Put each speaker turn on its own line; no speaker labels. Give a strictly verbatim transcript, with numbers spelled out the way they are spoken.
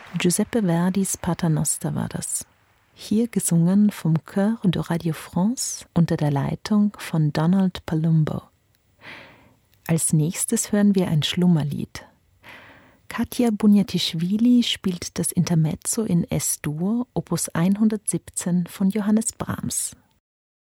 Giuseppe Verdis Paternoster war das. Hier gesungen vom Chœur de Radio France unter der Leitung von Donald Palumbo. Als nächstes hören wir ein Schlummerlied. Katja Bunjatischvili spielt das Intermezzo in Es-Dur, Opus hundertsiebzehn von Johannes Brahms.